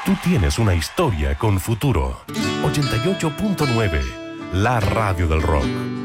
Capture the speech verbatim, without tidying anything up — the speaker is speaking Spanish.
Tú tienes una historia con futuro. ochenta y ocho punto nueve, la radio del rock.